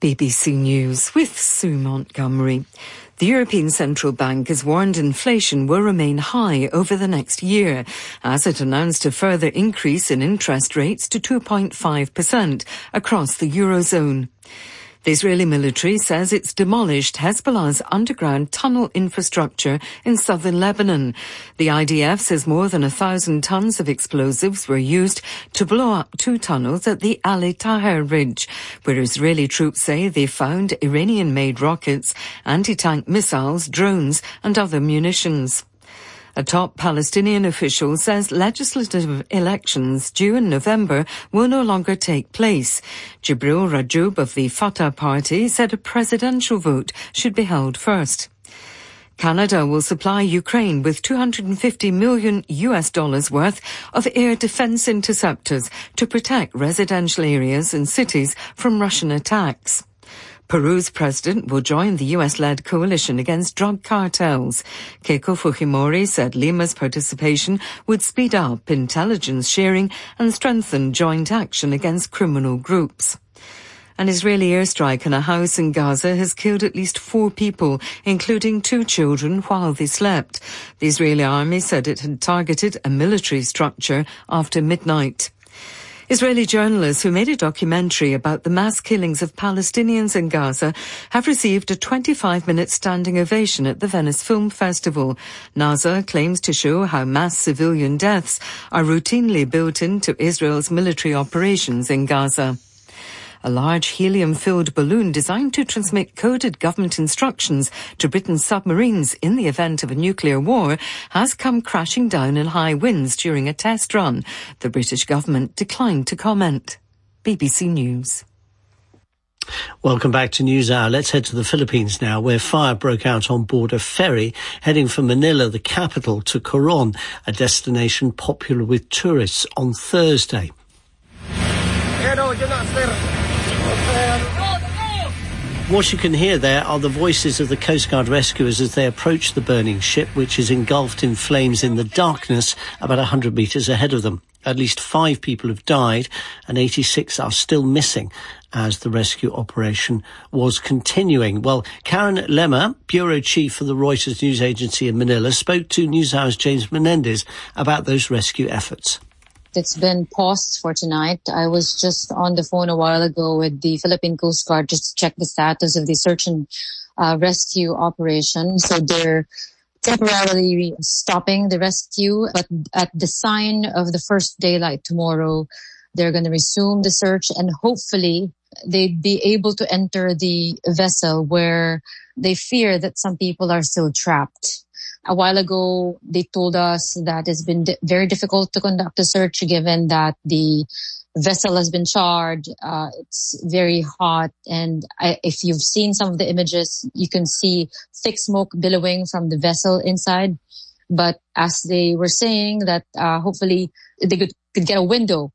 BBC News with Sue Montgomery. The European Central Bank has warned inflation will remain high over the next year, as it announced a further increase in interest rates to 2.5% across the Eurozone. The Israeli military says it's demolished Hezbollah's underground tunnel infrastructure in southern Lebanon. The IDF says more than 1,000 tons of explosives were used to blow up two tunnels at the Ali Taher Ridge, where Israeli troops say they found Iranian-made rockets, anti-tank missiles, drones and other munitions. A top Palestinian official says legislative elections due in November will no longer take place. Jibril Rajoub of the Fatah party said a presidential vote should be held first. Canada will supply Ukraine with $250 million worth of air defense interceptors to protect residential areas and cities from Russian attacks. Peru's president will join the US-led coalition against drug cartels. Keiko Fujimori said Lima's participation would speed up intelligence sharing and strengthen joint action against criminal groups. An Israeli airstrike on a house in Gaza has killed at least 4 people, including 2 children, while they slept. The Israeli army said it had targeted a military structure after midnight. Israeli journalists who made a documentary about the mass killings of Palestinians in Gaza have received a 25-minute standing ovation at the Venice Film Festival. NASA claims to show how mass civilian deaths are routinely built into Israel's military operations in Gaza. A large helium-filled balloon designed to transmit coded government instructions to Britain's submarines in the event of a nuclear war has come crashing down in high winds during a test run. The British government declined to comment. BBC News. Welcome back to NewsHour. Let's head to the Philippines now, where fire broke out on board a ferry heading from Manila, the capital, to Coron, a destination popular with tourists, on Thursday. What you can hear there are the voices of the Coast Guard rescuers as they approach the burning ship, which is engulfed in flames in the darkness about 100 metres ahead of them. At least 5 people have died and 86 are still missing as the rescue operation was continuing. Well, Karen Lemmer, bureau chief for the Reuters news agency in Manila, spoke to NewsHour's James Menendez about those rescue efforts. It's been paused for tonight. I was just on the phone a while ago with the Philippine Coast Guard just to check the status of the search and rescue operation. So they're temporarily stopping the rescue, but at the sign of the first daylight tomorrow, they're going to resume the search and hopefully they'd be able to enter the vessel where they fear that some people are still trapped. A while ago, they told us that it's been very difficult to conduct the search given that the vessel has been charred. It's very hot. And if you've seen some of the images, you can see thick smoke billowing from the vessel inside. But as they were saying that hopefully they could get a window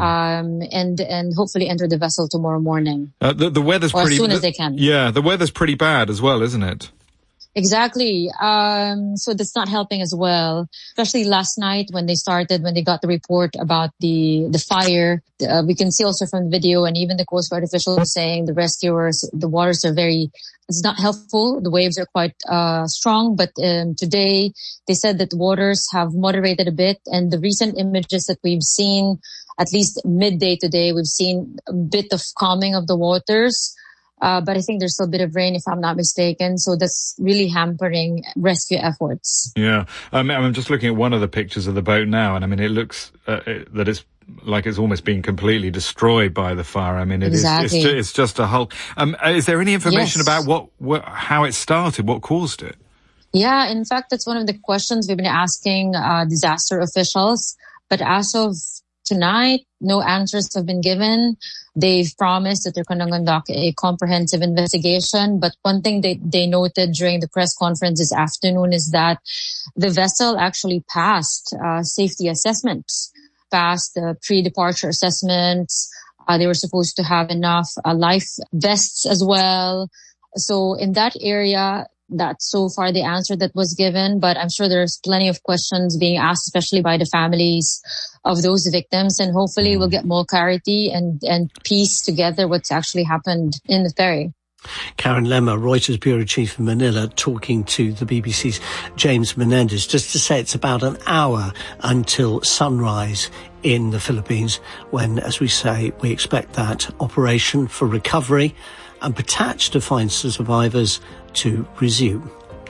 and hopefully enter the vessel tomorrow morning. The weather's pretty... as soon as they can. Yeah, the weather's pretty bad as well, isn't it? Exactly. So that's not helping as well, especially last night when they got the report about the fire. We can see also from the video and even the Coast Guard officials saying the rescuers, the waters are it's not helpful. The waves are quite strong, but today they said that the waters have moderated a bit, and the recent images that we've seen, at least midday today, we've seen a bit of calming of the waters. But I think there's still a bit of rain, if I'm not mistaken. So that's really hampering rescue efforts. Yeah. I'm just looking at one of the pictures of the boat now, and I mean, it looks that it's like it's almost been completely destroyed by the fire. I mean, it's just a hulk. Is there any information about how it started, what caused it? Yeah, in fact, that's one of the questions we've been asking disaster officials. But as of tonight, no answers have been given. They've promised that they're going to conduct a comprehensive investigation. But one thing they noted during the press conference this afternoon is that the vessel actually passed safety assessments, passed the pre-departure assessments. They were supposed to have enough life vests as well. So in that area, that's so far the answer that was given, but I'm sure there's plenty of questions being asked, especially by the families of those victims. And hopefully we'll get more clarity and piece together what's actually happened in the ferry. Karen Lemmer, Reuters bureau chief in Manila, talking to the BBC's James Menendez. Just to say, it's about an hour until sunrise in the Philippines when, as we say, we expect that operation for recovery and perhaps to find survivors to resume.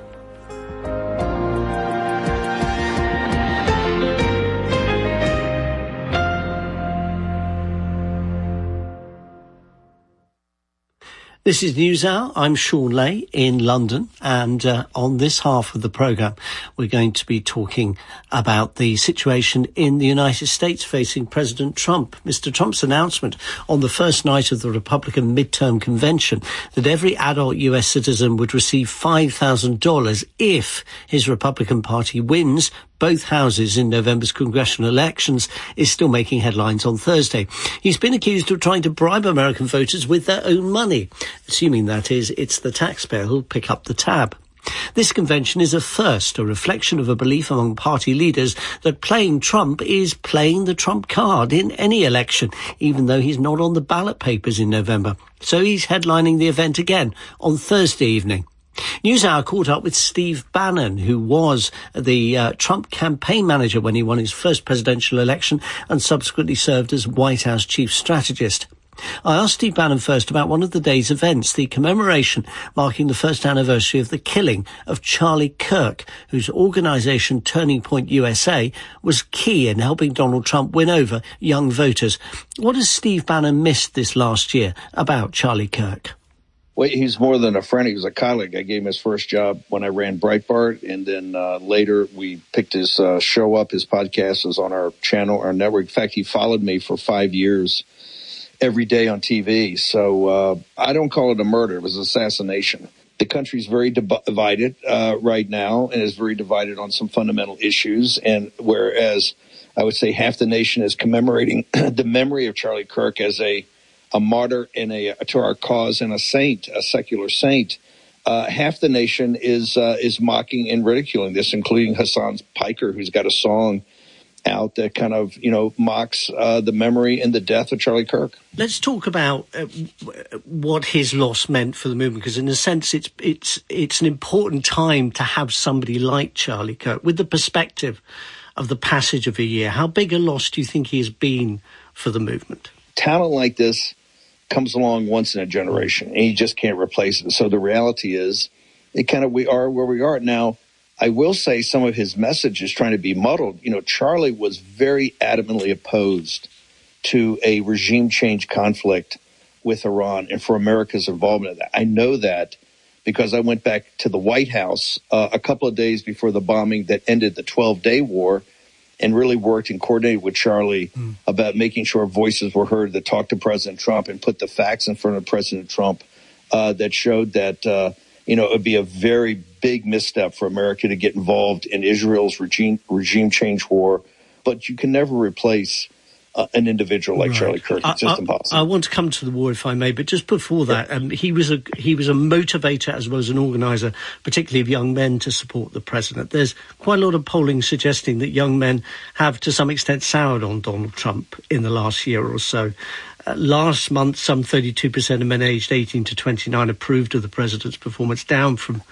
This is NewsHour. I'm Sean Lay in London, and on this half of the programme, we're going to be talking about the situation in the United States facing President Trump. Mr. Trump's announcement on the first night of the Republican midterm convention that every adult US citizen would receive $5,000 if his Republican Party wins both houses in November's congressional elections is still making headlines on Thursday. He's been accused of trying to bribe American voters with their own money, assuming that is it's the taxpayer who'll pick up the tab. This convention is a first, a reflection of a belief among party leaders that playing Trump is playing the Trump card in any election, even though he's not on the ballot papers in November. So he's headlining the event again on Thursday evening. NewsHour caught up with Steve Bannon, who was the Trump campaign manager when he won his first presidential election and subsequently served as White House chief strategist. I asked Steve Bannon first about one of the day's events, the commemoration marking the first anniversary of the killing of Charlie Kirk, whose organisation Turning Point USA was key in helping Donald Trump win over young voters. What has Steve Bannon missed this last year about Charlie Kirk? Well, he's more than a friend. He was a colleague. I gave him his first job when I ran Breitbart, and then later we picked his show up. His podcast was on our channel, our network. In fact, he followed me for 5 years every day on TV. So I don't call it a murder. It was assassination. The country's very divided right now and is very divided on some fundamental issues. And whereas I would say half the nation is commemorating the memory of Charlie Kirk as a martyr and to our cause and a saint, a secular saint, half the nation is mocking and ridiculing this, including Hassan Piker, who's got a song out that kind of, mocks the memory and the death of Charlie Kirk. Let's talk about what his loss meant for the movement, because in a sense it's an important time to have somebody like Charlie Kirk with the perspective of the passage of a year. How big a loss do you think he has been for the movement? Talent like this comes along once in a generation, and you just can't replace it. So the reality is, we are where we are now. I will say some of his message is trying to be muddled. Charlie was very adamantly opposed to a regime change conflict with Iran and for America's involvement in that. I know that because I went back to the White House a couple of days before the bombing that ended the 12-day war, and really worked and coordinated with Charlie about making sure voices were heard that talked to President Trump and put the facts in front of President Trump that showed that, it would be a very big misstep for America to get involved in Israel's regime change war. But you can never replace an individual like Charlie Kirk. It's just impossible. I want to come to the war, if I may, but just before that, he was a motivator as well as an organiser, particularly of young men to support the president. There's quite a lot of polling suggesting that young men have, to some extent, soured on Donald Trump in the last year or so. Last month, some 32% of men aged 18 to 29 approved of the president's performance, down from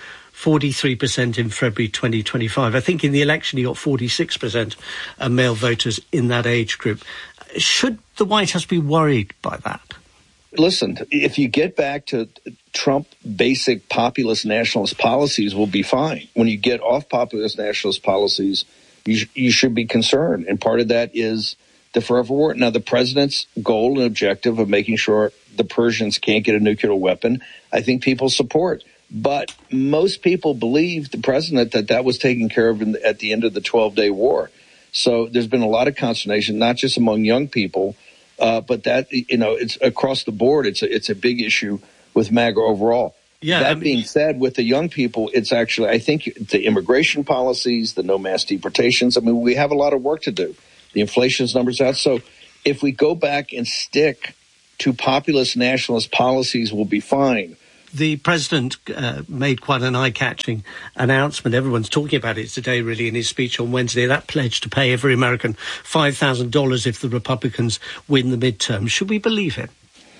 43% in February 2025. I think in the election he got 46% of male voters in that age group. Should the White House be worried by that? Listen, if you get back to Trump basic populist nationalist policies, we'll be fine. When you get off populist nationalist policies, you should be concerned. And part of that is the forever war. Now, the president's goal and objective of making sure the Persians can't get a nuclear weapon, I think people support. But most people believe the president that was taken care of at the end of the 12-day war. So there's been a lot of consternation, not just among young people, but that, it's across the board. It's a big issue with MAGA overall. Yeah, that being said, with the young people, it's actually, I think the immigration policies, the no mass deportations, we have a lot of work to do. The inflation's numbers out. So if we go back and stick to populist nationalist policies, we'll be fine. The president made quite an eye-catching announcement. Everyone's talking about it today, really, in his speech on Wednesday. That pledge to pay every American $5,000 if the Republicans win the midterm. Should we believe him?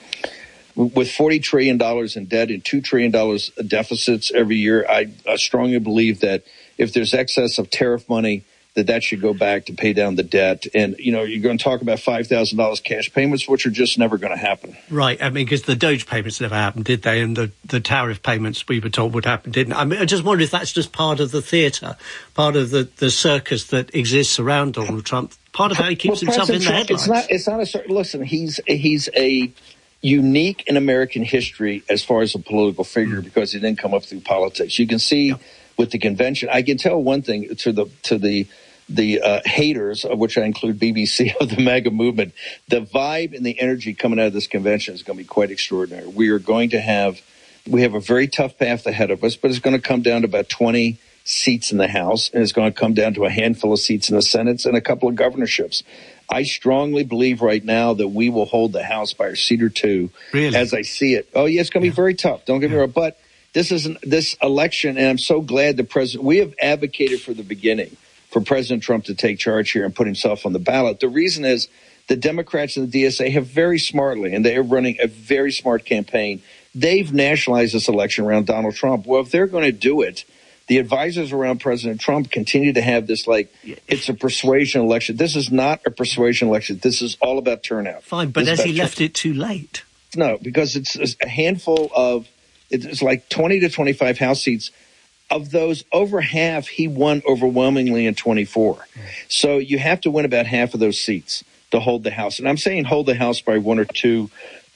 With $40 trillion in debt and $2 trillion deficits every year, I strongly believe that if there's excess of tariff money, that should go back to pay down the debt. And, you're going to talk about $5,000 cash payments, which are just never going to happen. Right. I mean, because the Doge payments never happened, did they? And the tariff payments we were told would happen, didn't. I mean, I just wonder if that's just part of the theatre, part of the circus that exists around Donald Trump, part of how he keeps himself in the headlines. It's not a circus. Listen, he's a unique in American history as far as a political figure because he didn't come up through politics. You can see with the convention, I can tell one thing to the haters, of which I include BBC, of the MAGA movement, the vibe and the energy coming out of this convention is going to be quite extraordinary. We have a very tough path ahead of us, but it's going to come down to about 20 seats in the House, and it's going to come down to a handful of seats in the Senate and a couple of governorships. I strongly believe right now that we will hold the House by a seat or two, as I see it. Oh, yeah, it's going to be very tough. Don't get me wrong. But this election, and I'm so glad we have advocated from the beginning for President Trump to take charge here and put himself on the ballot. The reason is the Democrats and the DSA have very smartly, and they are running a very smart campaign. They've nationalized this election around Donald Trump. Well, if they're going to do it, the advisors around President Trump continue to have this it's a persuasion election. This is not a persuasion election. This is all about turnout. Fine, but has he left it too late? No, because it's a handful of, it's like 20 to 25 House seats. Of those, over half, he won overwhelmingly in 24. So you have to win about half of those seats to hold the House. And I'm saying hold the House by one or two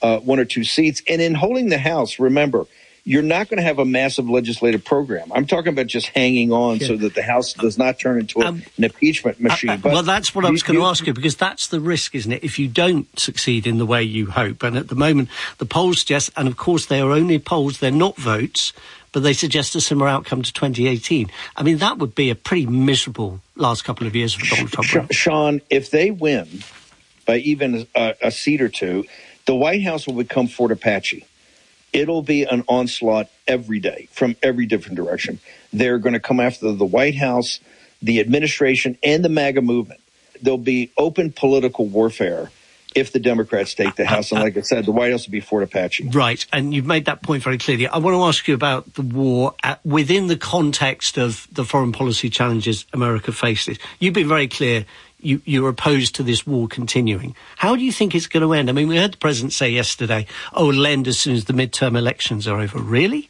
seats. And in holding the House, remember, you're not going to have a massive legislative program. I'm talking about just hanging on so that the House does not turn into an impeachment machine. Well, that's what I was going to ask you, because that's the risk, isn't it, if you don't succeed in the way you hope. And at the moment, the polls suggest, and of course they are only polls, they're not votes, but they suggest a similar outcome to 2018. I mean, that would be a pretty miserable last couple of years for Donald Trump. Sean, if they win by even a seat or two, the White House will become Fort Apache. It'll be an onslaught every day from every different direction. They're going to come after the White House, the administration, and the MAGA movement. There'll be open political warfare if the Democrats take the House. And like I said, the White House will be Fort Apache. Right. And you've made that point very clearly. I want to ask you about the war within the context of the foreign policy challenges America faces. You've been very clear. You're opposed to this war continuing. How do you think it's going to end? I mean, we heard the president say yesterday, it'll end as soon as the midterm elections are over. Really?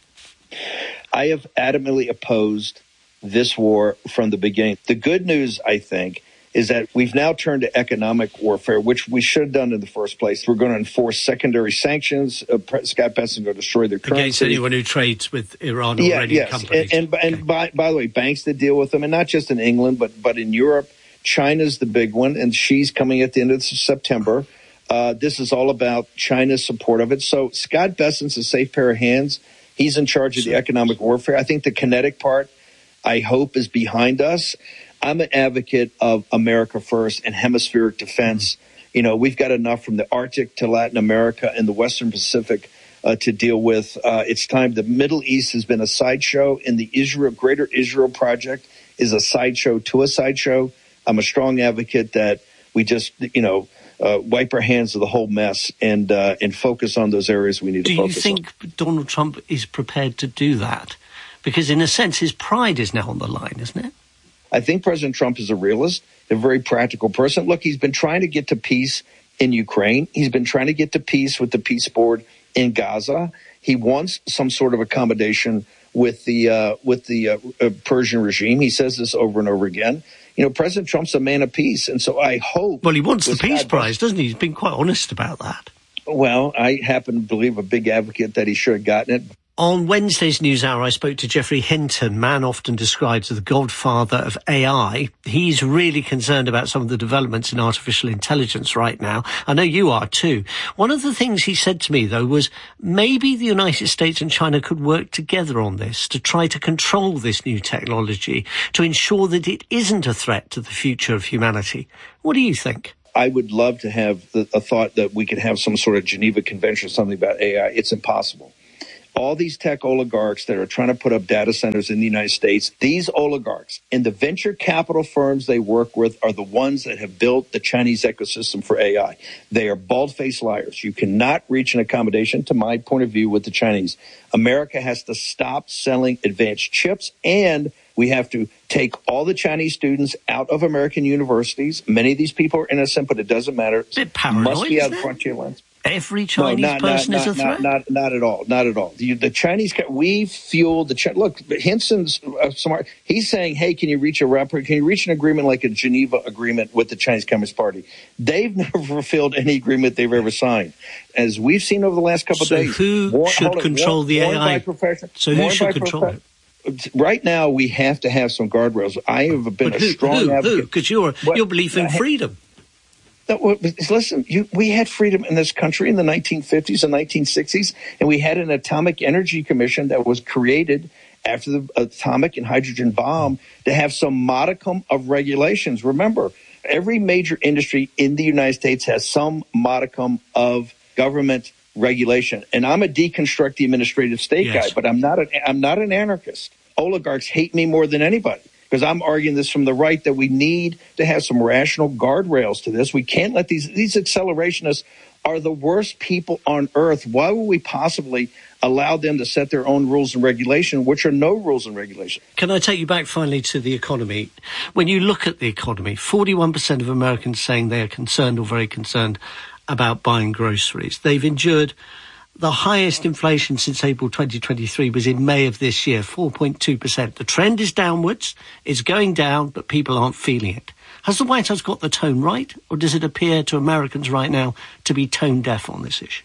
I have adamantly opposed this war from the beginning. The good news, I think, is that we've now turned to economic warfare, which we should have done in the first place. We're going to enforce secondary sanctions. Scott Bessent going to destroy their currency. Against anyone who trades with Iran or any companies. And by the way, banks that deal with them, and not just in England, but in Europe. China's the big one, and she's coming at the end of September. This is all about China's support of it. So Scott Bessent's a safe pair of hands. He's in charge of the economic warfare. I think the kinetic part, I hope, is behind us. I'm an advocate of America first and hemispheric defense. You know, we've got enough from the Arctic to Latin America and the Western Pacific to deal with. It's time. The Middle East has been a sideshow, and the Greater Israel Project is a sideshow to a sideshow. I'm a strong advocate that we just, wipe our hands of the whole mess and focus on those areas we need to focus on. Do you think Donald Trump is prepared to do that? Because in a sense, his pride is now on the line, isn't it? I think President Trump is a realist, a very practical person. Look, he's been trying to get to peace in Ukraine. He's been trying to get to peace with the peace board in Gaza. He wants some sort of accommodation with the Persian regime. He says this over and over again. You know, President Trump's a man of peace, and so I hope... Well, he wants the Peace Prize, doesn't he? He's been quite honest about that. Well, I happen to believe a big advocate that he should have gotten it. On Wednesday's NewsHour, I spoke to Geoffrey Hinton, man often described as the godfather of AI. He's really concerned about some of the developments in artificial intelligence right now. I know you are too. One of the things he said to me, though, was maybe the United States and China could work together on this to try to control this new technology, to ensure that it isn't a threat to the future of humanity. What do you think? I would love to have a thought that we could have some sort of Geneva Convention or something about AI. It's impossible. all these tech oligarchs that are trying to put up data centers in the United States, these oligarchs and the venture capital firms they work with are the ones that have built the Chinese ecosystem for AI. They are bald-faced liars. You cannot reach an accommodation, to my point of view, with the Chinese. America has to stop selling advanced chips, and we have to take all the Chinese students out of American universities. Many of these people are innocent, but it doesn't matter. It's a bit paranoid, must be out of frontier lines. Every Chinese person is a threat? Not at all. Not at all. The Chinese, we fueled the look, Hinson's smart. He's saying, hey, can you reach an agreement like a Geneva agreement with the Chinese Communist Party? They've never fulfilled any agreement they've ever signed. As we've seen over the last couple of days. So who should control the AI? So who should control it? Right now, we have to have some guardrails. I have been a strong advocate. Because your belief in freedom. Listen, we had freedom in this country in the 1950s and 1960s, and we had an Atomic Energy Commission that was created after the atomic and hydrogen bomb to have some modicum of regulations. Remember, every major industry in the United States has some modicum of government regulation. And I'm a deconstruct the administrative state guy, but I'm not an anarchist. Oligarchs hate me more than anybody, because I'm arguing this from the right, that we need to have some rational guardrails to this. We can't let these accelerationists are the worst people on earth. Why would we possibly allow them to set their own rules and regulation, which are no rules and regulation? Can I take you back finally to the economy? When you look at the economy, 41% of Americans saying they are concerned or very concerned about buying groceries. They've endured the highest inflation since April 2023 was in May of this year, 4.2%. The trend is downwards. It's going down, but people aren't feeling it. Has the White House got the tone right, or does it appear to Americans right now to be tone deaf on this issue?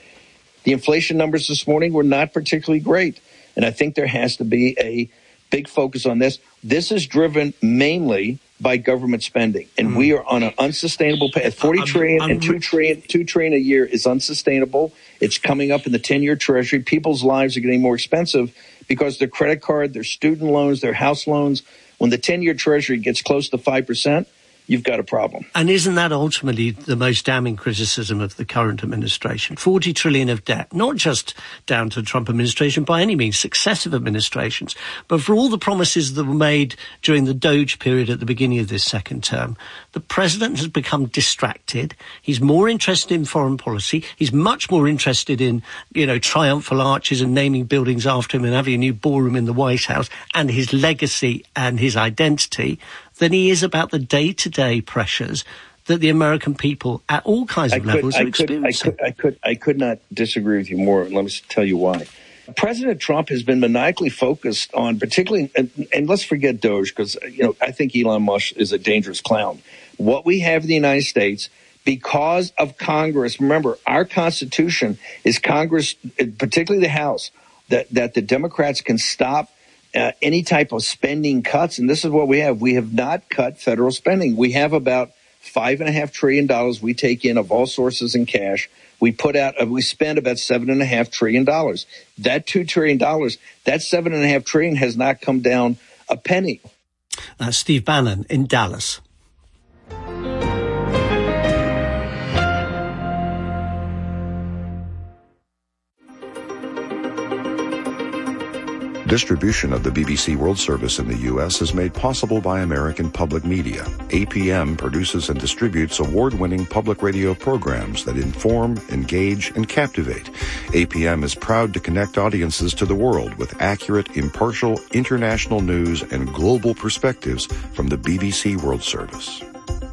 The inflation numbers this morning were not particularly great, and I think there has to be a big focus on this. This is driven mainly by government spending, and we are on an unsustainable path. 40 trillion and 2 trillion a year is unsustainable. It's coming up in the 10-year Treasury. People's lives are getting more expensive because their credit card, their student loans, their house loans. When the 10-year Treasury gets close to 5%, you've got a problem. And isn't that ultimately the most damning criticism of the current administration? 40 trillion of debt, not just down to the Trump administration, by any means, successive administrations, but for all the promises that were made during the Doge period at the beginning of this second term. The president has become distracted. He's more interested in foreign policy. He's much more interested in, triumphal arches and naming buildings after him and having a new ballroom in the White House and his legacy and his identity than he is about the day-to-day pressures that the American people at all kinds of levels are experiencing. I could not disagree with you more. Let me tell you why. President Trump has been maniacally focused on particularly, and let's forget Doge, because I think Elon Musk is a dangerous clown. What we have in the United States, because of Congress, remember, our Constitution is Congress, particularly the House, that the Democrats can stop any type of spending cuts. And this is what we have. We have not cut federal spending. We have about $5.5 trillion we take in of all sources in cash. We spend about $7.5 trillion. That $2 trillion, that $7.5 trillion has not come down a penny. Steve Bannon in Dallas. Distribution of the BBC World Service in the U.S. is made possible by American Public Media. APM produces and distributes award-winning public radio programs that inform, engage, and captivate. APM is proud to connect audiences to the world with accurate, impartial, international news and global perspectives from the BBC World Service.